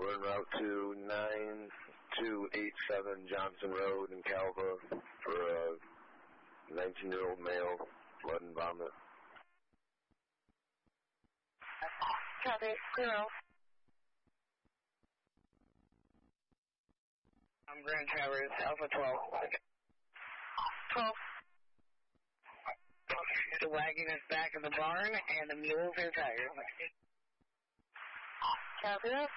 We're en route to 9287 Johnson Road in Calva for a 19-year-old male, blood and vomit. Copy, girl. I'm Grand Traverse, Alpha 12. 12. The wagon is back in the barn, and the mules are tired. Copy that.